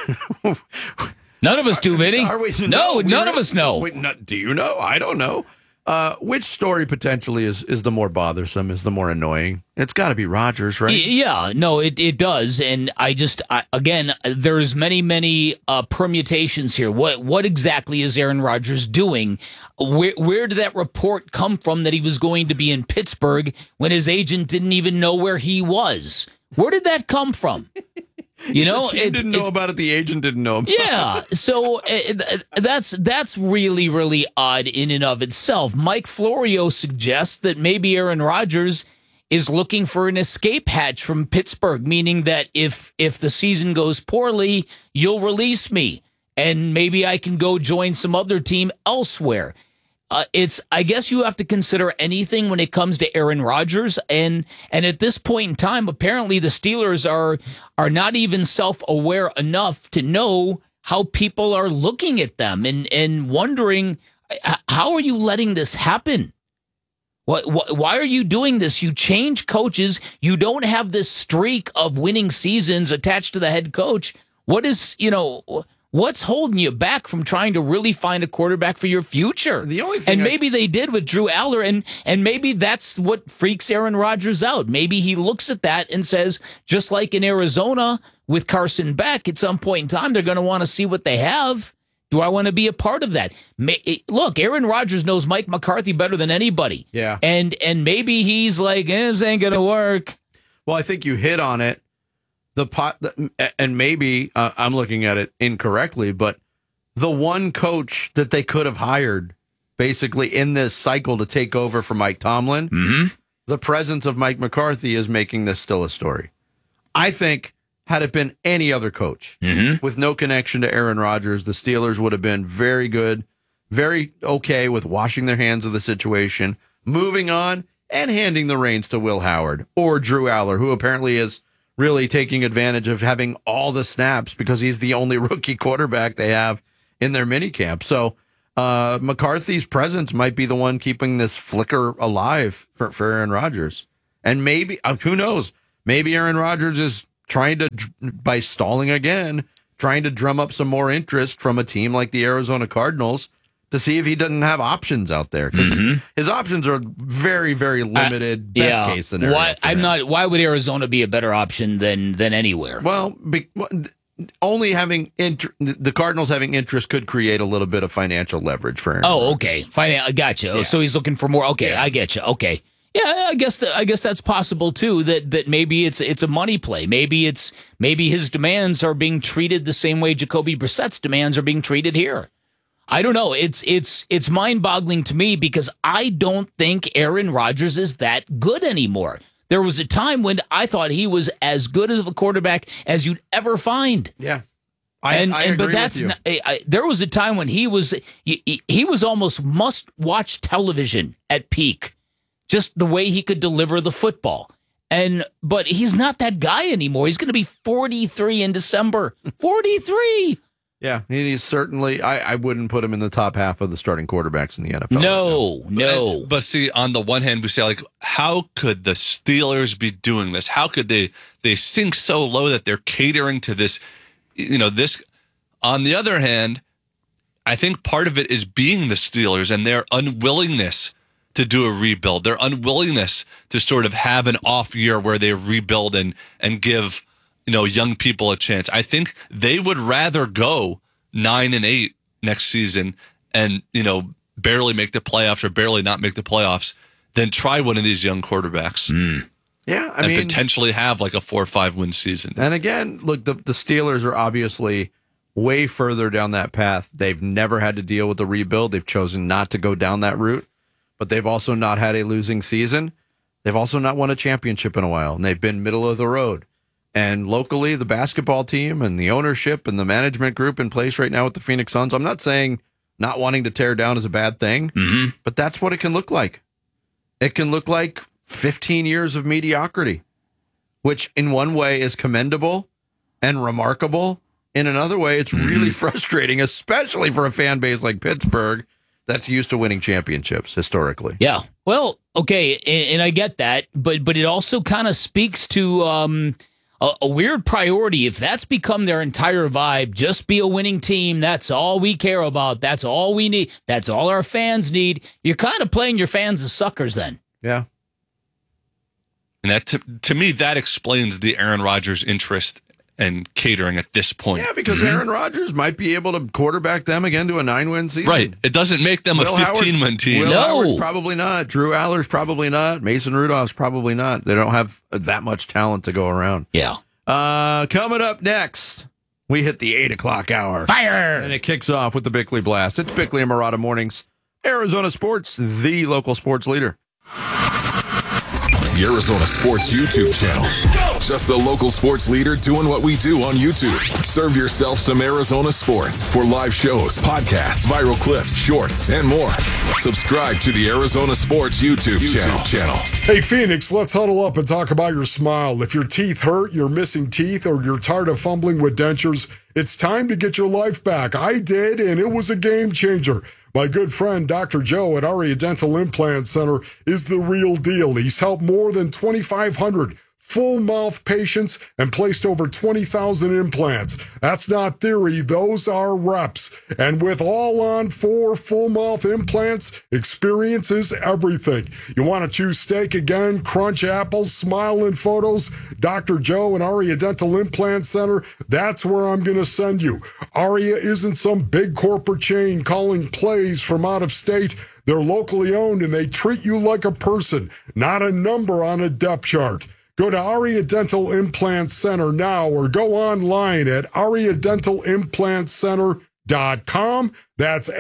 None of us do, Vinny. No, none of us know. Wait, do you know? I don't know. Which story potentially is the more bothersome, is the more annoying? It's got to be Rodgers, right? Yeah, no, it does. And again, there's many permutations here. What exactly is Aaron Rodgers doing? Where did that report come from that he was going to be in Pittsburgh when his agent didn't even know where he was? Where did that come from? You know, the team didn't know about it. The agent didn't know about yeah, so that's really odd in and of itself. Mike Florio suggests that maybe Aaron Rodgers is looking for an escape hatch from Pittsburgh, meaning that if the season goes poorly, you'll release me, and maybe I can go join some other team elsewhere. I guess you have to consider anything when it comes to Aaron Rodgers, and at this point in time, apparently the Steelers are not even self-aware enough to know how people are looking at them and wondering, how are you letting this happen? Why are you doing this? You change coaches. You don't have this streak of winning seasons attached to the head coach. What's holding you back from trying to really find a quarterback for your future? The only thing, and maybe they did with Drew Aller, and maybe that's what freaks Aaron Rodgers out. Maybe he looks at that and says, just like in Arizona with Carson Beck, at some point in time, they're going to want to see what they have. Do I want to be a part of that? Look, Aaron Rodgers knows Mike McCarthy better than anybody. Yeah. And maybe he's like, this ain't going to work. Well, I think you hit on it. And maybe I'm looking at it incorrectly, but the one coach that they could have hired basically in this cycle to take over for Mike Tomlin, the presence of Mike McCarthy is making this still a story. I think had it been any other coach with no connection to Aaron Rodgers, the Steelers would have been very good very okay with washing their hands of the situation, moving on, and handing the reins to Will Howard or Drew Aller, who apparently is really taking advantage of having all the snaps because he's the only rookie quarterback they have in their minicamp. So McCarthy's presence might be the one keeping this flicker alive for Aaron Rodgers. And maybe, who knows, maybe Aaron Rodgers is trying to, by stalling again, trying to drum up some more interest from a team like the Arizona Cardinals to see if he doesn't have options out there. Because his options are very, very limited, best case scenario. Why would Arizona be a better option than anywhere? Well, only having the Cardinals having interest could create a little bit of financial leverage for him. Oh, okay. I got you. Yeah. So he's looking for more. Okay, yeah. I get you. Okay. Yeah, I guess that's possible too. That maybe it's a money play. Maybe his demands are being treated the same way Jacoby Brissett's demands are being treated here. I don't know. It's mind-boggling to me because I don't think Aaron Rodgers is that good anymore. There was a time when I thought he was as good of a quarterback as you'd ever find. Yeah. I agree but that's with you. There was a time when he was almost must-watch television at peak. Just the way he could deliver the football. But he's not that guy anymore. He's going to be 43 in December. 43. Yeah, he's certainly, I wouldn't put him in the top half of the starting quarterbacks in the NFL. No. But see, on the one hand, we say, like, how could the Steelers be doing this? How could they sink so low that they're catering to this, this? On the other hand, I think part of it is being the Steelers and their unwillingness to do a rebuild, their unwillingness to sort of have an off year where they rebuild and give, young people a chance. I think they would rather go 9-8 next season and, barely make the playoffs or barely not make the playoffs than try one of these young quarterbacks. Yeah. I mean, potentially have like a 4 or 5 win season. And again, look, the Steelers are obviously way further down that path. They've never had to deal with the rebuild. They've chosen not to go down that route. But they've also not had a losing season. They've also not won a championship in a while, and they've been middle of the road. And locally, the basketball team and the ownership and the management group in place right now with the Phoenix Suns, I'm not saying not wanting to tear down is a bad thing, but that's what it can look like. It can look like 15 years of mediocrity, which in one way is commendable and remarkable. In another way, it's really frustrating, especially for a fan base like Pittsburgh, that's used to winning championships historically. Yeah. Well, okay, and I get that, but it also kind of speaks to a weird priority. If that's become their entire vibe, just be a winning team, that's all we care about, that's all we need, that's all our fans need, you're kind of playing your fans as suckers then. Yeah. And that to me, that explains the Aaron Rodgers interest and catering at this point. Yeah, because Aaron Rodgers might be able to quarterback them again to a 9-win season. Right. It doesn't make them Will a 15-win team. Will Howard's probably not. Drew Aller's probably not. Mason Rudolph's probably not. They don't have that much talent to go around. Yeah. Coming up next, we hit the 8 o'clock hour. Fire! And it kicks off with the Bickley Blast. It's Bickley and Marotta Mornings. Arizona Sports, the local sports leader. The Arizona Sports YouTube channel. Just the local sports leader doing what we do on YouTube. Serve yourself some Arizona sports for live shows, podcasts, viral clips, shorts, and more. Subscribe to the Arizona Sports YouTube channel. Hey, Phoenix, let's huddle up and talk about your smile. If your teeth hurt, you're missing teeth, or you're tired of fumbling with dentures, it's time to get your life back. I did, and it was a game changer. My good friend, Dr. Joe at Aria Dental Implant Center, is the real deal. He's helped more than 2,500 full mouth patients and placed over 20,000 implants. That's not theory, those are reps. And with all on 4 full mouth implants, experience is everything. You want to choose steak again, crunch apples, smile in photos? Dr. Joe and Aria Dental Implant Center, that's where I'm going to send you. Aria isn't some big corporate chain calling plays from out of state. They're locally owned and they treat you like a person, not a number on a depth chart. Go to Aria Dental Implant Center now or go online at ariadentalimplantcenter.com. That's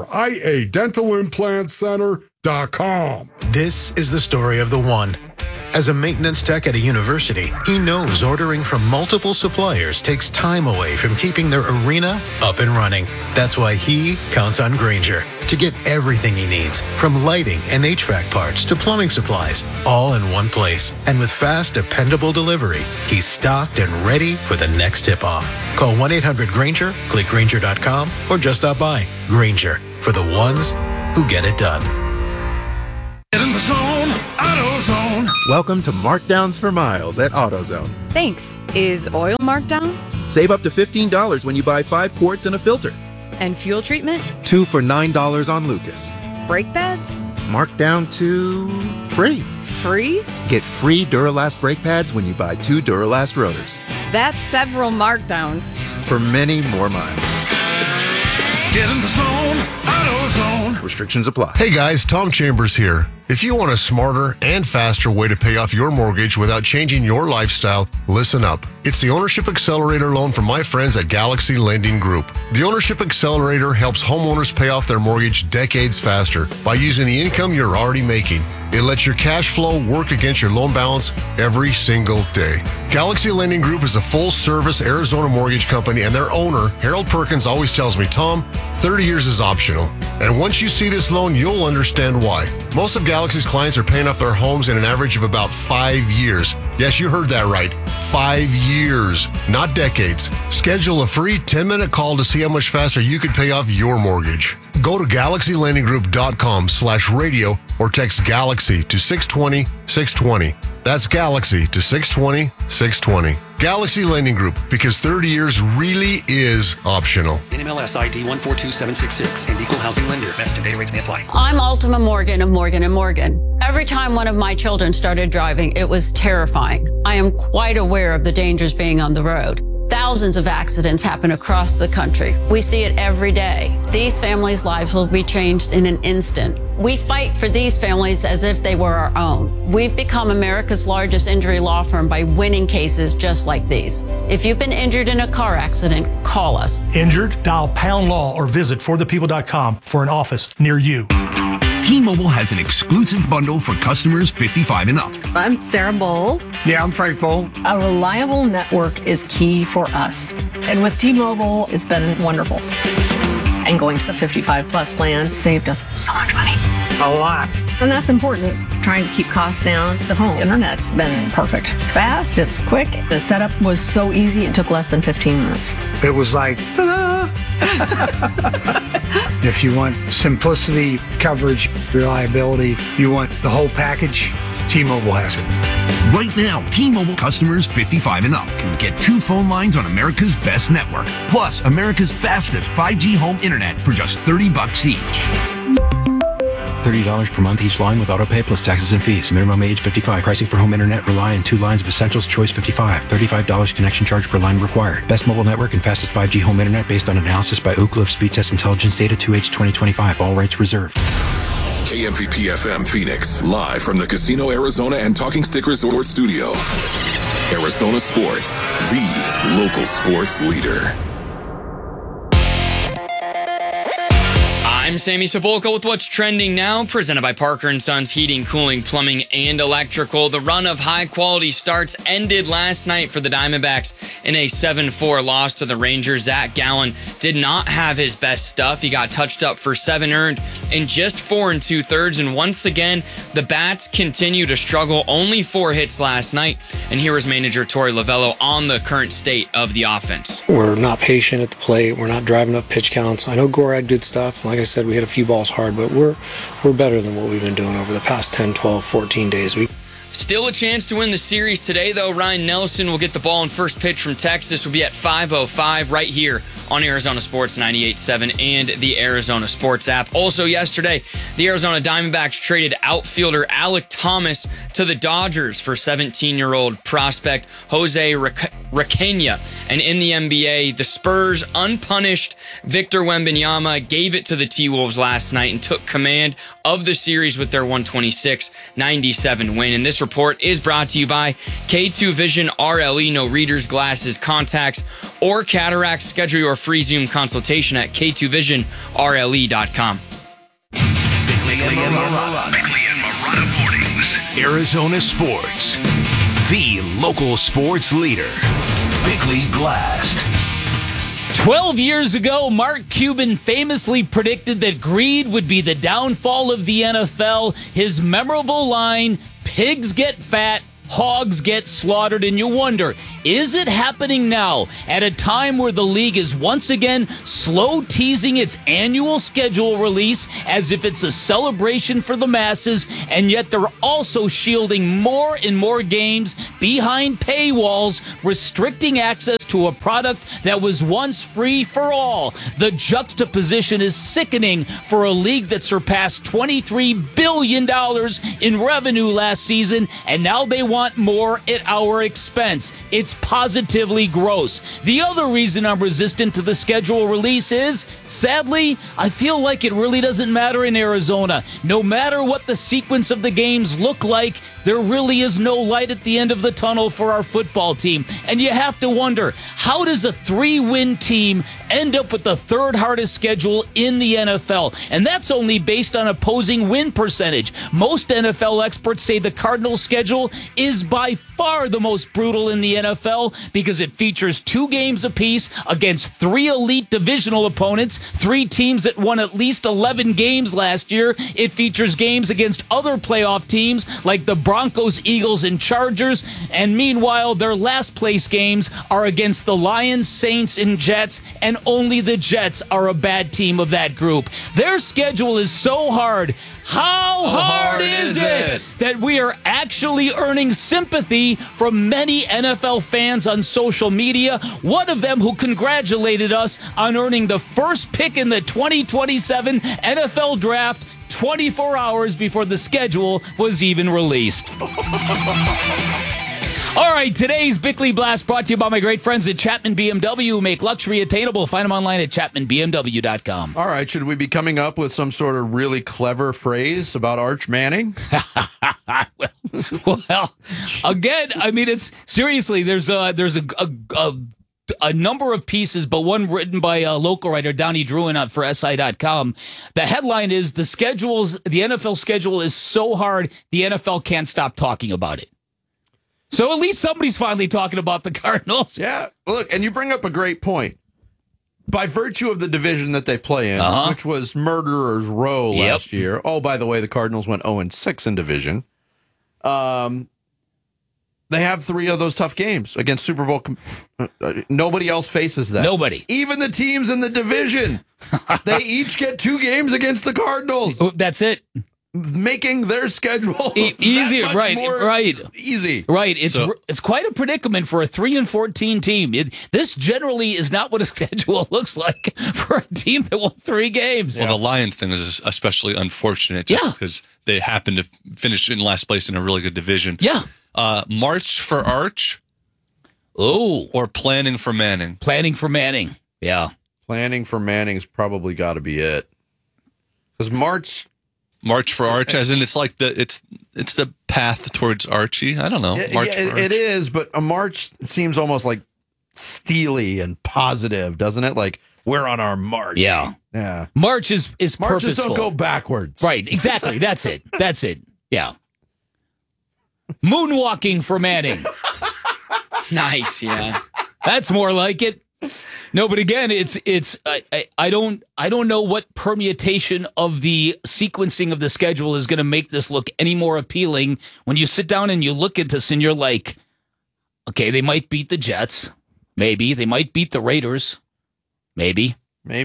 ARIA Dental Implant Center.com. This is the story of the one. As a maintenance tech at a university, he knows ordering from multiple suppliers takes time away from keeping their arena up and running. That's why he counts on Grainger to get everything he needs, from lighting and HVAC parts to plumbing supplies, all in one place. And with fast, dependable delivery, he's stocked and ready for the next tip-off. Call 1-800-GRAINGER, click Grainger.com, or just stop by. Grainger, for the ones who get it done. Get in the zone, AutoZone. Welcome to Markdowns for Miles at AutoZone. Thanks. Is oil marked down? Save up to $15 when you buy 5 quarts and a filter. And fuel treatment? 2 for $9 on Lucas. Brake pads? Marked down to free. Free? Get free Duralast brake pads when you buy 2 Duralast rotors. That's several markdowns. For many more miles. Get in the zone, AutoZone. Restrictions apply. Hey guys, Tom Chambers here. If you want a smarter and faster way to pay off your mortgage without changing your lifestyle, listen up. It's the Ownership Accelerator loan from my friends at Galaxy Lending Group. The Ownership Accelerator helps homeowners pay off their mortgage decades faster by using the income you're already making. It lets your cash flow work against your loan balance every single day. Galaxy Lending Group is a full-service Arizona mortgage company, and their owner, Harold Perkins, always tells me, Tom, 30 years is optional. And once you see this loan, you'll understand why. Most of Galaxy's clients are paying off their homes in an average of about 5 years. Yes, you heard that right. 5 years, not decades. Schedule a free 10-minute call to see how much faster you could pay off your mortgage. Go to GalaxyLendingGroup.com/radio or text Galaxy to 620-620. That's Galaxy to 620-620. Galaxy Lending Group, because 30 years really is optional. NMLS ID 142766 and equal housing lender. Message and data rates may apply. I'm Ultima Morgan of Morgan & Morgan. Every time one of my children started driving, it was terrifying. I am quite aware of the dangers being on the road. Thousands of accidents happen across the country. We see it every day. These families' lives will be changed in an instant. We fight for these families as if they were our own. We've become America's largest injury law firm by winning cases just like these. If you've been injured in a car accident, call us. Injured? Dial pound law or visit forthepeople.com for an office near you. T-Mobile has an exclusive bundle for customers 55 and up. I'm Sarah Bowl. Yeah, I'm Frank Bowl. A reliable network is key for us. And with T-Mobile, it's been wonderful. And going to the 55 plus plan saved us so much money. A lot. And that's important. Trying to keep costs down. The home internet's been perfect. It's fast, it's quick. The setup was so easy, it took less than 15 minutes. It was like, ta-da! If you want simplicity, coverage, reliability, you want the whole package, T-Mobile has it. Right now, T-Mobile customers 55 and up can get 2 phone lines on America's best network, plus America's fastest 5G home internet for just $30 each. $30 per month each line with autopay plus taxes and fees. Minimum age 55. Pricing for home internet rely on 2 lines of essentials. Choice 55. $35 connection charge per line required. Best mobile network and fastest 5G home internet based on analysis by Ookla of Speed Test Intelligence data 2H 2025. All rights reserved. KMVP FM Phoenix, live from the Casino Arizona and Talking Stick Resort Studio. Arizona Sports, the local sports leader. I'm Sammy Sepulka with what's trending now, presented by Parker & Sons Heating, Cooling, Plumbing, and Electrical. The run of high-quality starts ended last night for the Diamondbacks in a 7-4 loss to the Rangers. Zach Gallen did not have his best stuff. He got touched up for 7 earned in just 4 2/3. And once again, the Bats continue to struggle. Only 4 hits last night. And here is manager Torey Lovullo on the current state of the offense. We're not patient at the plate. We're not driving up pitch counts. I know Gore had good stuff. Like I said, we hit a few balls hard, but we're better than what we've been doing over the past 10, 12, 14 days. Still a chance to win the series today, though. Ryan Nelson will get the ball in first pitch from Texas. Will be at 5:05 right here on Arizona Sports 98.7 and the Arizona Sports app. Also yesterday, the Arizona Diamondbacks traded outfielder Alek Thomas to the Dodgers for 17-year-old prospect Jose Requena. And in the NBA, the Spurs, unpunished Victor Wembanyama, gave it to the T-Wolves last night and took command of the series with their 126-97 win. And this report is brought to you by K2 Vision RLE. No readers, glasses, contacts, or cataracts. Schedule your free Zoom consultation at k2visionrle.com. Bickley and Marotta mornings. Arizona Sports, the local sports leader. Bickley Blast. 12 years ago, Mark Cuban famously predicted that greed would be the downfall of the NFL. His memorable line, pigs get fat, hogs get slaughtered, and you wonder, is it happening now at a time where the league is once again slow teasing its annual schedule release as if it's a celebration for the masses, and yet they're also shielding more and more games behind paywalls, restricting access to a product that was once free for all. The juxtaposition is sickening for a league that surpassed $23 billion in revenue last season, and now they want more at our expense. It's positively gross. The other reason I'm resistant to the schedule release is, sadly, I feel like it really doesn't matter in Arizona. No matter what the sequence of the games look like, there really is no light at the end of the tunnel for our football team. And you have to wonder, how does a 3-win team end up with the third hardest schedule in the NFL? And that's only based on opposing win percentage. Most NFL experts say the Cardinals' schedule is by far the most brutal in the NFL because it features 2 games apiece against 3 elite divisional opponents, 3 teams that won at least 11 games last year. It features games against other playoff teams like the Broncos, Eagles, and Chargers. And meanwhile, their last place games are against the Lions, Saints, and Jets, and only the Jets are a bad team of that group. Their schedule is so hard. How hard is it that we are actually earning sympathy from many NFL fans on social media? One of them who congratulated us on earning the first pick in the 2027 NFL Draft 24 hours before the schedule was even released. All right, today's Bickley Blast brought to you by my great friends at Chapman BMW, who make luxury attainable. Find them online at chapmanbmw.com. All right, should we be coming up with some sort of really clever phrase about Arch Manning? Well, again, I mean, it's seriously, there's a number of pieces, but one written by a local writer, Donnie Druin for SI.com. The headline is the NFL schedule is so hard, the NFL can't stop talking about it. So at least somebody's finally talking about the Cardinals. Yeah. Look, and you bring up a great point. By virtue of the division that they play in, which was Murderer's Row last year. Oh, by the way, the Cardinals went 0-6 in division. They have 3 of those tough games against Super Bowl. Nobody else faces that. Nobody. Even the teams in the division. They each get 2 games against the Cardinals. That's it. Making their schedule easier, right? Easy, right. It's quite a predicament for a 3-14 team. This generally is not what a schedule looks like for a team that won 3 games. Well, the Lions thing is especially unfortunate, just because they happen to finish in last place in a really good division. Yeah. March for Arch. Oh, or planning for Manning. Planning for Manning. Yeah. Planning for Manning's probably got to be it. Because March for Arch, as in it's like it's the path towards Archie. I don't know. March for Arch. It is, but a march seems almost like steely and positive, doesn't it? Like we're on our march. Yeah. March is Marches purposeful. Don't go backwards. Right. Exactly. That's it. Yeah. Moonwalking for Manning. Nice. Yeah. That's more like it. No, but again, I don't know what permutation of the sequencing of the schedule is going to make this look any more appealing when you sit down and you look at this and you're like, okay, they might beat the Jets. Maybe. They might beat the Raiders. Maybe.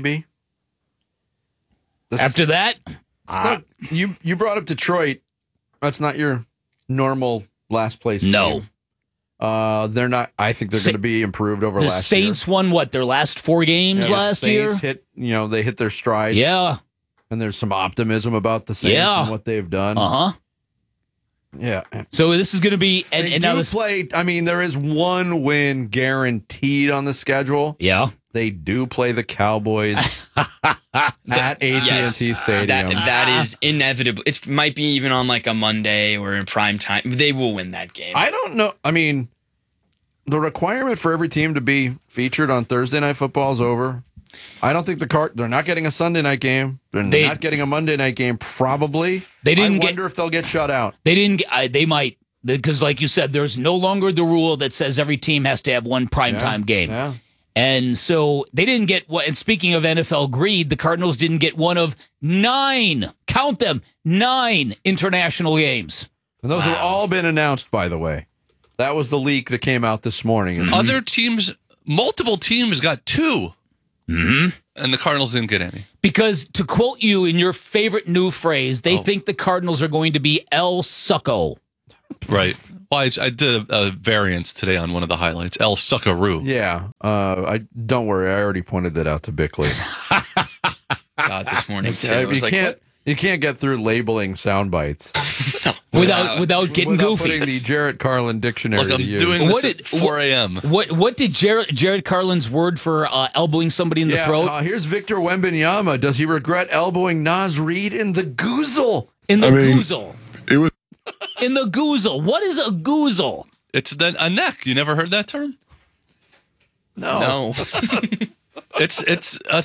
After that? Look, you brought up Detroit. That's not your normal last place team. No. They're not. I think they're going to be improved over last year. The Saints won their last 4 games last year? They hit their stride. Yeah. And there's some optimism about the Saints and what they've done. Yeah. So this is going to be there is 1 win guaranteed on the schedule. Yeah. They do play the Cowboys at AT&T Stadium. That is inevitable. It might be even on like a Monday or in prime time. They will win that game. I don't know. I mean, the requirement for every team to be featured on Thursday Night Football is over. I don't think they're not getting a Sunday night game. They're not getting a Monday night game. Probably. I wonder if they'll get shut out. They didn't. They might, because, like you said, there's no longer the rule that says every team has to have one primetime game. Yeah. And so they didn't get what. And speaking of NFL greed, the Cardinals didn't get one of 9. Count them, 9 international games. And those have all been announced, by the way. That was the leak that came out this morning. Other teams, multiple teams got 2. Mm-hmm. And the Cardinals didn't get any. Because, to quote you in your favorite new phrase, they think the Cardinals are going to be El Succo. Right. Well, I did a variance today on one of the highlights. El Suckaroo. Yeah. Don't worry. I already pointed that out to Bickley. Saw it this morning, too. You can't get through labeling sound bites without getting goofy. Putting the Jarrett Carlin dictionary. Look, I'm doing this at 4 a.m. What did Jared Carlin's word for elbowing somebody in the throat? Here's Victor Wembanyama. Does he regret elbowing Naz Reid in the goozle? Goozle. It was in the goozle. What is a goozle? It's a neck. You never heard that term? No. It's a